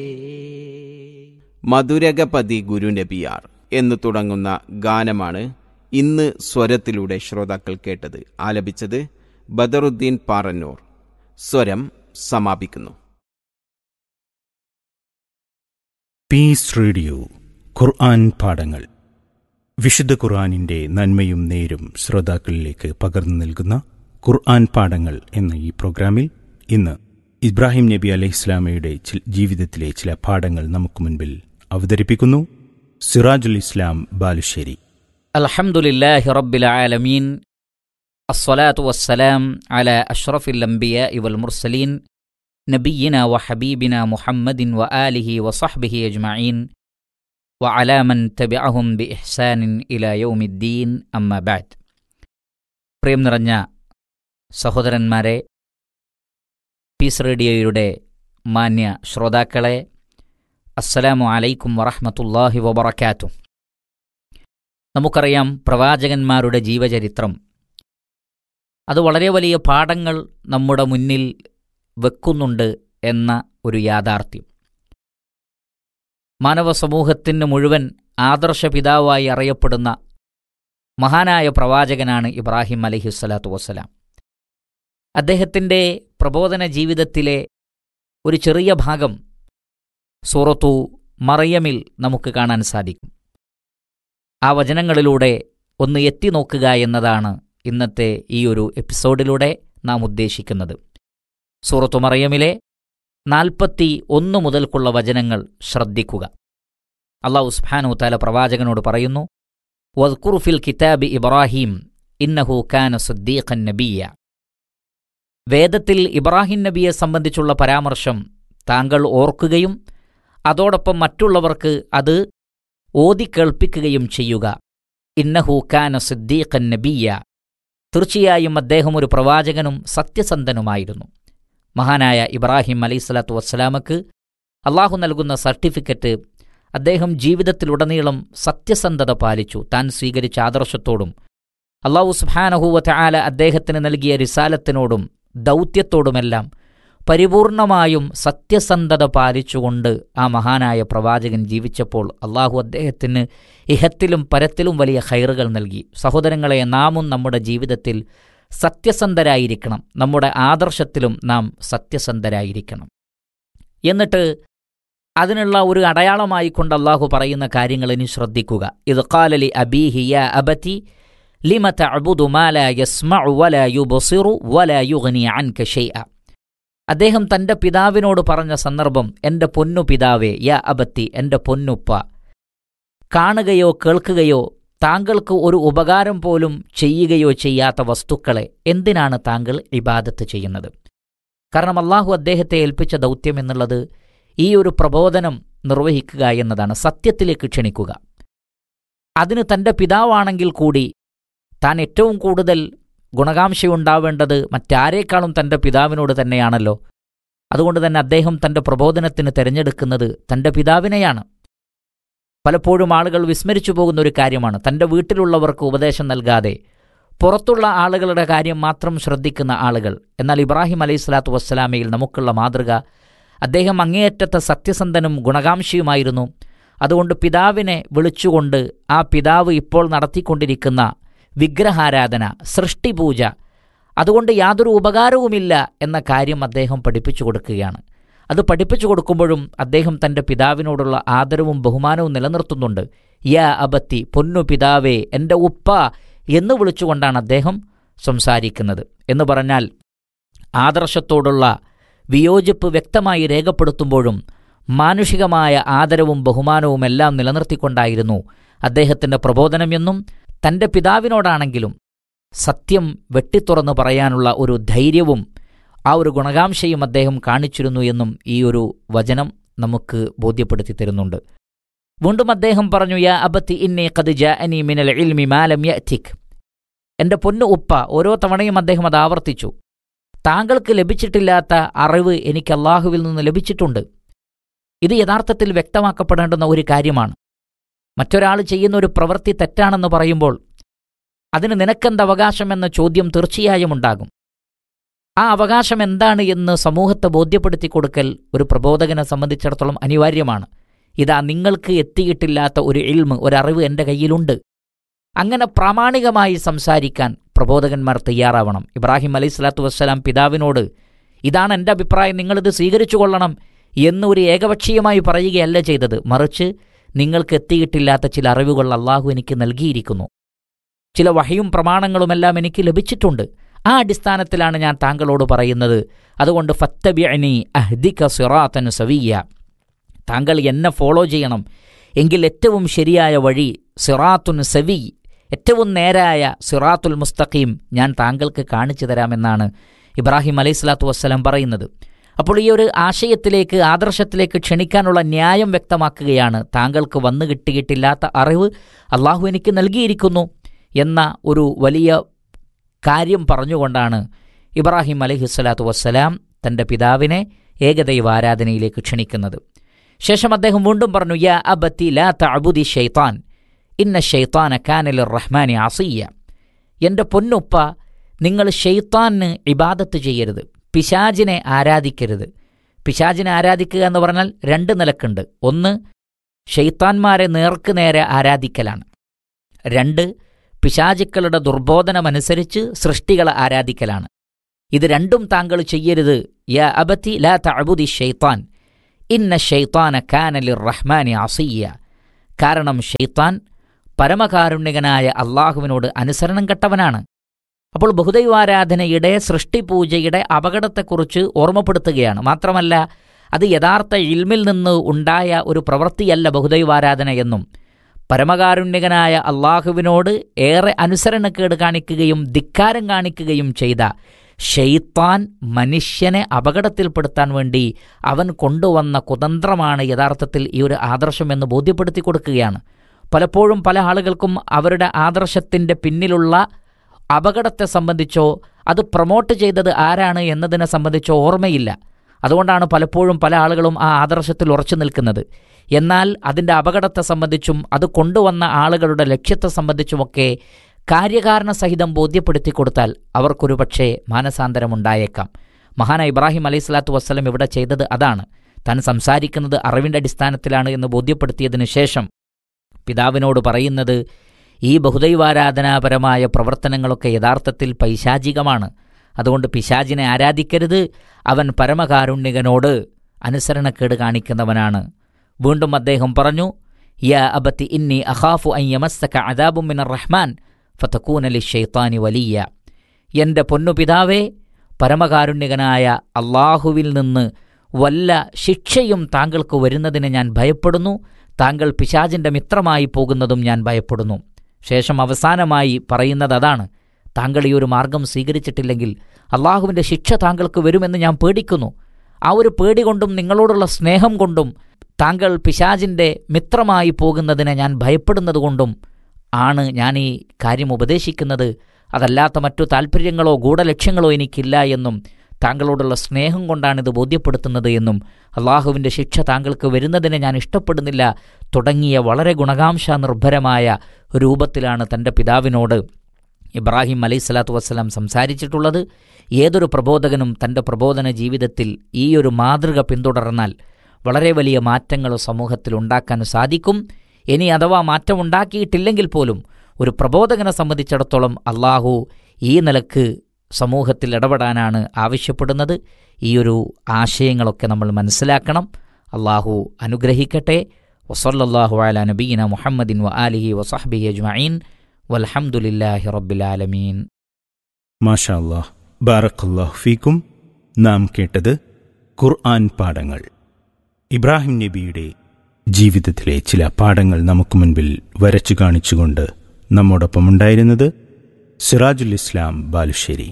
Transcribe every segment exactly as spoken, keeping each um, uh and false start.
മധുരകപതി ഗുരുനബിയാർ എന്ന് തുടങ്ങുന്ന ഗാനമാണ് ഇന്ന് സ്വരത്തിലൂടെ ശ്രോതാക്കൾ കേട്ടത്. ആലപിച്ചത് ബദറുദ്ദീൻ പാറന്നൂർ. സ്വരം സമാപിക്കുന്നു. പീസ് റേഡിയോ ഖുർആൻ പാഠങ്ങൾ. വിശുദ്ധ ഖുർആനിന്റെ നന്മയും നേരും ശ്രോതാക്കളിലേക്ക് പകർന്നു നൽകുന്ന ഖുർആൻ പാഠങ്ങൾ എന്ന ഈ പ്രോഗ്രാമിൽ ഇന്ന് ഇബ്രാഹിം നബി അലൈഹിസ്ലാമയുടെ ജീവിതത്തിലെ ചില പാഠങ്ങൾ നമുക്ക് മുൻപിൽ അവതരിപ്പിക്കുന്നു സിറാജുൽ ഇസ്ലാം ബാലുശ്ശേരി. അൽഹംദുലില്ലാഹി റബ്ബിൽ ആലമീൻ, അസ്സലാത്തു വസ്സലാം അലാ അഷ്റഫിൽ അംബിയാഇ വൽ മുർസലീൻ നബിയിനാ വ ഹബീബിനാ മുഹമ്മദിൻ വ ആലിഹി വ സ്വഹ്ബിഹി അജ്മഈൻ വ അലാ മൻ തബിഅഹും ബി ഇഹ്സാനിൻ ഇലാ യൗമിദ്ദീൻ. അമ്മാ ബഅദ്. പ്രിയം നിറഞ്ഞ സഹോദരന്മാരെ, പീസ് റേഡിയോയുടെ മാന്യ ശ്രോതാക്കളെ, അസ്സലാമു അലൈക്കും വറഹ്മത്തുള്ളാഹി വബറകാതുഹു. നമുക്കറിയാം, പ്രവാചകന്മാരുടെ ജീവചരിത്രം അത് വളരെ വലിയ പാഠങ്ങൾ നമ്മുടെ മുന്നിൽ വെക്കുന്നുണ്ട് എന്ന ഒരു യാഥാർത്ഥ്യം. മാനവ സമൂഹത്തിന് മുഴുവൻ ആദർശ പിതാവായി അറിയപ്പെടുന്ന മഹാനായ പ്രവാചകനാണ് ഇബ്രാഹിം അലൈഹിസ്സലാത്തു വസ്സലാം. അദ്ദേഹത്തിൻ്റെ പ്രബോധന ജീവിതത്തിലെ ഒരു ചെറിയ ഭാഗം സൂറത്തു മറിയമിൽ നമുക്ക് കാണാൻ സാധിക്കും. ആ വചനങ്ങളിലൂടെ ഒന്ന് എത്തി നോക്കുക എന്നതാണ് ഇന്നത്തെ ഈ ഒരു എപ്പിസോഡിലൂടെ നാം ഉദ്ദേശിക്കുന്നത്. സൂറത്തു മറിയമിലെ നാൽപ്പത്തി ഒന്ന് മുതൽക്കുള്ള വചനങ്ങൾ ശ്രദ്ധിക്കുക. അല്ലാഹു സുബ്ഹാനഹു തആല പ്രവാചകനോട് പറയുന്നു, വദ്കുർ ഫിൽ കിതാബി ഇബ്രാഹിം ഇന്നഹു കാന സിദ്ദീഖൻ നബിയ്യ. വേദത്തിൽ ഇബ്രാഹിം നബിയെ സംബന്ധിച്ചുള്ള പരാമർശം താങ്കൾ ഓർക്കുകയും അതോടൊപ്പം മറ്റുള്ളവർക്ക് അത് ഓതിക്കേൾപ്പിക്കുകയും ചെയ്യുക. ഇന്നഹു കാന സിദ്ദീഖൻ നബിയ്യ. തീർച്ചയായും അദ്ദേഹം ഒരു പ്രവാചകനും സത്യസന്ധനുമായിരുന്നു. മഹാനായ ഇബ്രാഹിം അലൈഹിസ്സലാത്തു വസ്സലാമക്ക് അള്ളാഹു നൽകുന്ന സർട്ടിഫിക്കറ്റ്, അദ്ദേഹം ജീവിതത്തിലുടനീളം സത്യസന്ധത പാലിച്ചു. താൻ സ്വീകരിച്ച ആദർശത്തോടും അള്ളാഹു സുബ്ഹാനഹു വ തആല അദ്ദേഹത്തിന് നൽകിയ റിസാലത്തിനോടും ദൗത്യത്തോടുമെല്ലാം പരിപൂർണമായും സത്യസന്ധത പാലിച്ചുകൊണ്ട് ആ മഹാനായ പ്രവാചകൻ ജീവിച്ചപ്പോൾ അള്ളാഹു അദ്ദേഹത്തിന് ഇഹത്തിലും പരത്തിലും വലിയ ഖൈറുകൾ നൽകി. സഹോദരങ്ങളെ, നാമും നമ്മുടെ ജീവിതത്തിൽ സത്യസന്ധരായിരിക്കണം. നമ്മുടെ ആദർശത്തിലും നാം സത്യസന്ധരായിരിക്കണം. എന്നിട്ട് അതിനുള്ള ഒരു അടയാളമായിക്കൊണ്ട് അള്ളാഹു പറയുന്ന കാര്യങ്ങൾ ഇനി ശ്രദ്ധിക്കുക. ഇദ് ഖാല ലി അബീഹി യാ അബതി ലിമ തഅബുദു മാ ലാ യസ്മഉ വലാ യുബ്സിറു വലാ യുഗ്നി അൻക ശൈഅ. അദ്ദേഹം തൻ്റെ പിതാവിനോട് പറഞ്ഞ സന്ദർഭം, എൻ്റെ പൊന്നു പിതാവേ, യാ അബത്തി, എൻ്റെ പൊന്നുപ്പ, കാണുകയോ കേൾക്കുകയോ താങ്കൾക്ക് ഒരു ഉപകാരം പോലും ചെയ്യുകയോ ചെയ്യാത്ത വസ്തുക്കളെ എന്തിനാണ് താങ്കൾ ഇബാദത്ത് ചെയ്യുന്നത്? കാരണം അള്ളാഹു അദ്ദേഹത്തെ ഏൽപ്പിച്ച ദൗത്യം എന്നുള്ളത് ഈ ഒരു പ്രബോധനം നിർവഹിക്കുക എന്നതാണ്, സത്യത്തിലേക്ക് ക്ഷണിക്കുക. അതിന് തൻ്റെ പിതാവാണെങ്കിൽ കൂടി താൻ ഏറ്റവും കൂടുതൽ ഗുണകാംക്ഷയുണ്ടാവേണ്ടത് മറ്റാരേക്കാളും തൻ്റെ പിതാവിനോട് തന്നെയാണല്ലോ. അതുകൊണ്ട് തന്നെ അദ്ദേഹം തൻ്റെ പ്രബോധനത്തിന് തിരഞ്ഞെടുക്കുന്നത് തൻ്റെ പിതാവിനെയാണ്. പലപ്പോഴും ആളുകൾ വിസ്മരിച്ചു പോകുന്ന ഒരു കാര്യമാണ്, തൻ്റെ വീട്ടിലുള്ളവർക്ക് ഉപദേശം നൽകാതെ പുറത്തുള്ള ആളുകളുടെ കാര്യം മാത്രം ശ്രദ്ധിക്കുന്ന ആളുകൾ. എന്നാൽ ഇബ്രാഹിം അലൈഹിസ്സലാത്തു വസ്സലാമയിൽ നമുക്കുള്ള മാതൃക, അദ്ദേഹം അങ്ങേയറ്റത്തെ സത്യസന്ധനും ഗുണകാംക്ഷയുമായിരുന്നു. അതുകൊണ്ട് പിതാവിനെ വിളിച്ചുകൊണ്ട് ആ പിതാവ് ഇപ്പോൾ നടത്തിക്കൊണ്ടിരിക്കുന്ന വിഗ്രഹാരാധന, സൃഷ്ടിപൂജ, അതുകൊണ്ട് യാതൊരു ഉപകാരവുമില്ല എന്ന കാര്യം അദ്ദേഹം പഠിപ്പിച്ചു കൊടുക്കുകയാണ്. അത് പഠിപ്പിച്ചു കൊടുക്കുമ്പോഴും അദ്ദേഹം തൻ്റെ പിതാവിനോടുള്ള ആദരവും ബഹുമാനവും നിലനിർത്തുന്നുണ്ട്. യാ അബത്തി, പൊന്നു പിതാവേ, എൻ്റെ ഉപ്പ എന്ന് വിളിച്ചുകൊണ്ടാണ് അദ്ദേഹം സംസാരിക്കുന്നത്. എന്ന് പറഞ്ഞാൽ ആദർശത്തോടുള്ള വിയോജിപ്പ് വ്യക്തമായി രേഖപ്പെടുത്തുമ്പോഴും മാനുഷികമായ ആദരവും ബഹുമാനവും എല്ലാം നിലനിർത്തിക്കൊണ്ടായിരുന്നു അദ്ദേഹത്തിൻ്റെ പ്രബോധനം എന്നും തൻ്റെ പിതാവിനോടാണെങ്കിലും സത്യം വെട്ടിത്തുറന്ന് പറയാനുള്ള ഒരു ധൈര്യവും ആ ഒരു ഗുണകാംക്ഷയും അദ്ദേഹം കാണിച്ചിരുന്നു എന്നും ഈ ഒരു വചനം നമുക്ക് ബോധ്യപ്പെടുത്തി തരുന്നുണ്ട്. വീണ്ടും അദ്ദേഹം പറഞ്ഞു, യാ അബത്തി ഇന്നി ഖദ് ജാഅനി മിനൽ ഇൽമി മാ ലം യഅതിക്. എൻ്റെ പൊന്നു ഉപ്പ, ഓരോ തവണയും അദ്ദേഹം അത് ആവർത്തിച്ചു, താങ്കൾക്ക് ലഭിച്ചിട്ടില്ലാത്ത അറിവ് എനിക്ക് അള്ളാഹുവിൽ നിന്ന് ലഭിച്ചിട്ടുണ്ട്. ഇത് യഥാർത്ഥത്തിൽ വ്യക്തമാക്കപ്പെടേണ്ടുന്ന ഒരു കാര്യമാണ്. മറ്റൊരാൾ ചെയ്യുന്ന ഒരു പ്രവൃത്തി തെറ്റാണെന്ന് പറയുമ്പോൾ അതിന് നിനക്കെന്ത് അവകാശമെന്ന ചോദ്യം തീർച്ചയായും ഉണ്ടാകും. ആ അവകാശം എന്താണ് എന്ന് സമൂഹത്തെ ബോധ്യപ്പെടുത്തി കൊടുക്കൽ ഒരു പ്രബോധകനെ സംബന്ധിച്ചിടത്തോളം അനിവാര്യമാണ്. ഇതാ നിങ്ങൾക്ക് എത്തിയിട്ടില്ലാത്ത ഒരു ഇൽമ്, ഒരറിവ് എൻ്റെ കയ്യിലുണ്ട്. അങ്ങനെ പ്രാമാണികമായി സംസാരിക്കാൻ പ്രബോധകന്മാർ തയ്യാറാവണം. ഇബ്രാഹിം അലൈഹി സ്വലാത്തു വസ്സലാം പിതാവിനോട് ഇതാണ് എൻ്റെ അഭിപ്രായം, നിങ്ങളിത് സ്വീകരിച്ചു കൊള്ളണം എന്നൊരു ഏകപക്ഷീയമായി പറയുകയല്ല ചെയ്തത്. മറിച്ച് നിങ്ങൾക്ക് എത്തിയിട്ടില്ലാത്ത ചില അറിവുകൾ അള്ളാഹു എനിക്ക് നൽകിയിരിക്കുന്നു, ചില വഹയും പ്രമാണങ്ങളുമെല്ലാം എനിക്ക് ലഭിച്ചിട്ടുണ്ട്. ആ അടിസ്ഥാനത്തിലാണ് ഞാൻ താങ്കളോട് പറയുന്നത്. അതുകൊണ്ട് ഫത്തബിഅനി അഹ്ദിക സിറാത്തൻ സവിയ്യ, താങ്കൾ എന്നെ ഫോളോ ചെയ്യണം, എങ്കിൽ ഏറ്റവും ശരിയായ വഴി സിറാത്തുൻ സവി, ഏറ്റവും നേരായ സിറാത്തുൽ മുസ്തഖീം ഞാൻ താങ്കൾക്ക് കാണിച്ചു തരാമെന്നാണ് ഇബ്രാഹിം അലൈഹി സ്വലാത്തു വസ്സലാം പറയുന്നത്. അപ്പോൾ ഈ ഒരു ആശയത്തിലേക്ക്, ആദർശത്തിലേക്ക് ക്ഷണിക്കാനുള്ള ന്യായം വ്യക്തമാക്കുകയാണ്. താങ്കൾക്ക് വന്നു കിട്ടിയിട്ടില്ലാത്ത അറിവ് അള്ളാഹു എനിക്ക് നൽകിയിരിക്കുന്നു എന്ന ഒരു വലിയ കാര്യം പറഞ്ഞുകൊണ്ടാണ് ഇബ്രാഹിം അലൈഹി സ്വലാത്തു വസ്സലാം തൻ്റെ പിതാവിനെ ഏകദൈവ ആരാധനയിലേക്ക് ക്ഷണിക്കുന്നത്. ശേഷം അദ്ദേഹം വീണ്ടും പറഞ്ഞു, യാ അബത്തി ലാ തഅബുദി ശൈത്താൻ ഇന്ന ശൈത്താന കാന ലിർറഹ്മാനി അസിയ്യ. എൻ്റെ പൊന്നുപ്പ, നിങ്ങൾ ശൈത്താന് ഇബാദത്ത് ചെയ്യരുത്, പിശാചിനെ ആരാധിക്കരുത്. പിശാചിനെ ആരാധിക്കുക എന്ന് പറഞ്ഞാൽ രണ്ട് നിലക്കുണ്ട്. ഒന്ന്, ശൈത്താന്മാരെ നേർക്ക് നേരെ ആരാധിക്കലാണ്. രണ്ട്, പിശാചുക്കളുടെ ദുർബോധനമനുസരിച്ച് സൃഷ്ടികളെ ആരാധിക്കലാണ്. ഇത് രണ്ടും താങ്കൾ ചെയ്യരുത്. യാ അബത്തി ലാ തഅബുദി ശൈത്താൻ ഇന്ന ശൈത്താന കാന ലിർറഹ്മാനി അസിയ്യ. കാരണം ശൈത്താൻ പരമകാരുണ്യകനായ അള്ളാഹുവിനോട് അനുസരണം കെട്ടവനാണ്. അപ്പോൾ ബഹുദൈവാരാധനയുടെ, സൃഷ്ടിപൂജയുടെ അപകടത്തെക്കുറിച്ച് ഓർമ്മപ്പെടുത്തുകയാണ്. മാത്രമല്ല, അത് യഥാർത്ഥ ഇൽമിൽ നിന്ന് ഉണ്ടായ ഒരു പ്രവൃത്തിയല്ല ബഹുദൈവാരാധന എന്നും, പരമകാരുണ്യകനായ അള്ളാഹുവിനോട് ഏറെ അനുസരണക്കേട് കാണിക്കുകയും ധിക്കാരം കാണിക്കുകയും ചെയ്ത ശൈത്താൻ മനുഷ്യനെ അപകടത്തിൽപ്പെടുത്താൻ വേണ്ടി അവൻ കൊണ്ടുവന്ന കുതന്ത്രമാണ് യഥാർത്ഥത്തിൽ ഈ ഒരു ആദർശം എന്ന് ബോധ്യപ്പെടുത്തി കൊടുക്കുകയാണ്. പലപ്പോഴും പല ആളുകൾക്കും അവരുടെ ആദർശത്തിൻ്റെ പിന്നിലുള്ള അപകടത്തെ സംബന്ധിച്ചോ അത് പ്രൊമോട്ട് ചെയ്തത് ആരാണ് എന്നതിനെ സംബന്ധിച്ചോ ഓർമ്മയില്ല. അതുകൊണ്ടാണ് പലപ്പോഴും പല ആളുകളും ആ ആദർശത്തിൽ ഉറച്ചു നിൽക്കുന്നത്. എന്നാൽ അതിൻ്റെ അപകടത്തെ സംബന്ധിച്ചും അത് കൊണ്ടുവന്ന ആളുകളുടെ ലക്ഷ്യത്തെ സംബന്ധിച്ചുമൊക്കെ കാര്യകാരണ സഹിതം ബോധ്യപ്പെടുത്തി കൊടുത്താൽ അവർക്കൊരു പക്ഷേ മാനസാന്തരമുണ്ടായേക്കാം. മഹാനായ ഇബ്രാഹിം അലൈഹി സ്വലാത്തു വസ്സലാം ഇവിടെ ചെയ്തത് അതാണ്. താൻ സംസാരിക്കുന്നത് അറിവിൻ്റെ അടിസ്ഥാനത്തിലാണ് എന്ന് ബോധ്യപ്പെടുത്തിയതിനു ശേഷം പിതാവിനോട് പറയുന്നത്, ഈ ബഹുദൈവാരാധനാപരമായ പ്രവർത്തനങ്ങളൊക്കെ യഥാർത്ഥത്തിൽ പൈശാചികമാണ്. അതുകൊണ്ട് പിശാചിനെ ആരാധിക്കരുത്, അവൻ പരമകാരുണ്യകനോട് അനുസരണക്കേട് കാണിക്കുന്നവനാണ്. വീണ്ടും അദ്ദേഹം പറഞ്ഞു, യാ അബത്തി ഇന്നി അഖാഫു അൻ യമസ്സക അദാബും മിനർ റഹ്മാൻ ഫതകൂന ലിശ്ശൈത്താനി വലിയ. എൻ്റെ പൊന്നു പിതാവേ, പരമകാരുണ്യകനായ അള്ളാഹുവിൽ നിന്ന് വല്ല ശിക്ഷയും താങ്കൾക്ക് വരുന്നതിന് ഞാൻ ഭയപ്പെടുന്നു, താങ്കൾ പിശാചിൻ്റെ മിത്രമായി പോകുന്നതും ഞാൻ ഭയപ്പെടുന്നു. ശേഷം അവസാനമായി പറയുന്നത് അതാണ്, താങ്കൾ ഈ ഒരു മാർഗം സ്വീകരിച്ചിട്ടില്ലെങ്കിൽ അള്ളാഹുവിൻ്റെ ശിക്ഷ താങ്കൾക്ക് വരുമെന്ന് ഞാൻ പേടിക്കുന്നു. ആ ഒരു പേടി കൊണ്ടും നിങ്ങളോടുള്ള സ്നേഹം കൊണ്ടും താങ്കൾ പിശാചിൻ്റെ മിത്രമായി പോകുന്നതിനെ ഞാൻ ഭയപ്പെടുന്നതുകൊണ്ടും ആണ് ഞാൻ ഈ കാര്യം ഉപദേശിക്കുന്നത്. അതല്ലാത്ത മറ്റു താൽപ്പര്യങ്ങളോ ഗൂഢലക്ഷ്യങ്ങളോ എനിക്കില്ല എന്നും താങ്കളോടുള്ള സ്നേഹം കൊണ്ടാണിത് ബോധ്യപ്പെടുത്തുന്നത് എന്നും അള്ളാഹുവിൻ്റെ ശിക്ഷ താങ്കൾക്ക് വരുന്നതിനെ ഞാൻ ഇഷ്ടപ്പെടുന്നില്ല തുടങ്ങിയ വളരെ ഗുണകാംക്ഷ നിർഭരമായ രൂപത്തിലാണ് തൻ്റെ പിതാവിനോട് ഇബ്രാഹിം അലൈഹി സ്വലാത്തു വസ്സലാം സംസാരിച്ചിട്ടുള്ളത്. ഏതൊരു പ്രബോധകനും തൻ്റെ പ്രബോധന ജീവിതത്തിൽ ഈ ഒരു മാതൃക പിന്തുടർന്നാൽ വളരെ വലിയ മാറ്റങ്ങൾ സമൂഹത്തിൽ ഉണ്ടാക്കാൻ സാധിക്കും. ഇനി അഥവാ മാറ്റമുണ്ടാക്കിയിട്ടില്ലെങ്കിൽ പോലും ഒരു പ്രബോധകനെ സംബന്ധിച്ചിടത്തോളം അള്ളാഹു ഈ നിലക്ക് സമൂഹത്തിൽ ഇടപെടാനാണ് ആവശ്യപ്പെടുന്നത്. ഈ ഒരു ആശയങ്ങളൊക്കെ നമ്മൾ മനസ്സിലാക്കണം. അള്ളാഹു അനുഗ്രഹിക്കട്ടെ. വസല്ലല്ലാഹു അലാ നബിയിന മുഹമ്മദിൻ വ ആലിഹി വസഹ്ബിഹി അജ്മഈൻ വൽഹംദുലില്ലാഹി റബ്ബിൽ ആലമീൻ. മാഷാ അല്ലാഹ്, ബാറക്കല്ലാഹു ഫീക്കും. നാം കേട്ടത് ഖുർആൻ പാഠങ്ങൾ. ഇബ്രാഹിം നബിയുടെ ജീവിതത്തിലെ ചില പാഠങ്ങൾ നമുക്ക് മുൻപിൽ വരച്ചു കാണിച്ചുകൊണ്ട് നമ്മോടൊപ്പം ഉണ്ടായിരുന്നത് സിറാജുൽ ഇസ്ലാം ബാലുശ്ശേരി.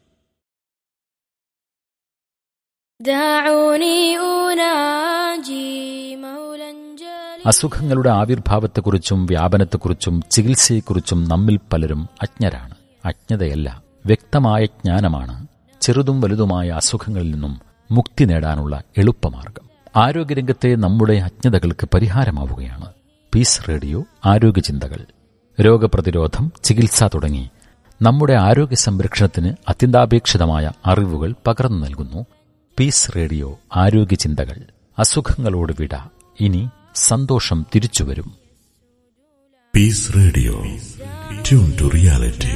അസുഖങ്ങളുടെ ആവിർഭാവത്തെക്കുറിച്ചും വ്യാപനത്തെക്കുറിച്ചും ചികിത്സയെക്കുറിച്ചും നമ്മിൽ പലരും അജ്ഞരാണ്. അജ്ഞതയല്ല, വ്യക്തമായ ജ്ഞാനമാണ് ചെറുതും വലുതുമായ അസുഖങ്ങളിൽ നിന്നും മുക്തി നേടാനുള്ള എളുപ്പമാർഗം. ആരോഗ്യരംഗത്തെ നമ്മുടെ അജ്ഞതകൾക്ക് പരിഹാരമാവുകയാണ് പീസ് റേഡിയോ ആരോഗ്യചിന്തകൾ. രോഗപ്രതിരോധം, ചികിത്സ തുടങ്ങി നമ്മുടെ ആരോഗ്യ സംരക്ഷണത്തിന് അത്യന്താപേക്ഷിതമായ അറിവുകൾ പകർന്നു നൽകുന്നു പീസ് റേഡിയോ ആരോഗ്യ ചിന്തകൾ. അസുഖങ്ങളോട് വിട, ഇനി സന്തോഷം തിരിച്ചുവരും. Piece radio, tune to reality.